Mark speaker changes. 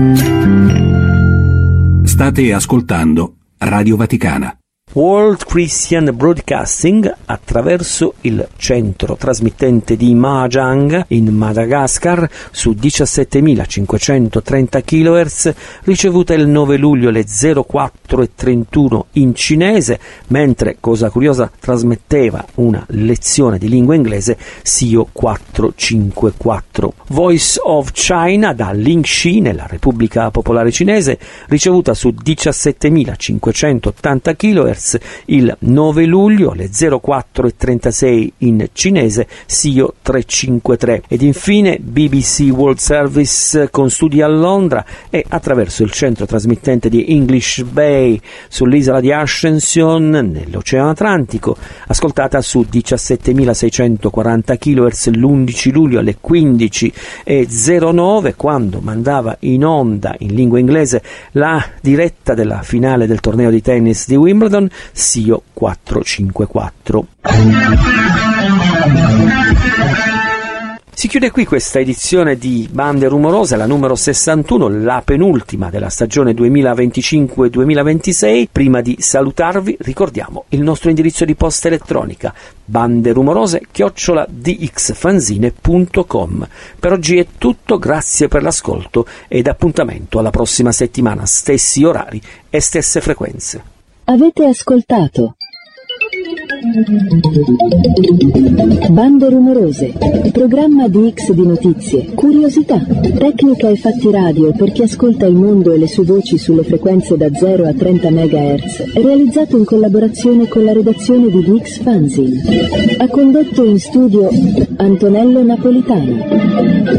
Speaker 1: State ascoltando Radio Vaticana.
Speaker 2: World Christian Broadcasting, attraverso il centro trasmittente di Mahjong in Madagascar su 17.530 kHz, ricevuta il 9 luglio alle 04:31 in cinese, mentre, cosa curiosa, trasmetteva una lezione di lingua inglese SIO 454. Voice of China da Lingxi nella Repubblica Popolare Cinese, ricevuta su 17.580 kHz il 9 luglio alle 04:36 in cinese SIO 353. Ed infine BBC World Service con studi a Londra e attraverso il centro trasmittente di English Bay sull'isola di Ascension nell'Oceano Atlantico, ascoltata su 17.640 kHz l'11 luglio alle 15:09, quando mandava in onda in lingua inglese la diretta della finale del torneo di tennis di Wimbledon SIO 454. Si chiude qui questa edizione di Bande Rumorose, la numero 61, la penultima della stagione 2025-2026. Prima di salutarvi ricordiamo il nostro indirizzo di posta elettronica banderumorose@dxfanzine.com. Per oggi è tutto, grazie per l'ascolto ed appuntamento alla prossima settimana, stessi orari e stesse frequenze.
Speaker 3: Avete ascoltato Bande Rumorose, programma di X di notizie, curiosità, tecnica e fatti radio per chi ascolta il mondo e le sue voci sulle frequenze da 0 a 30 MHz, realizzato in collaborazione con la redazione di DX Fanzine. Ha condotto in studio Antonello Napolitano.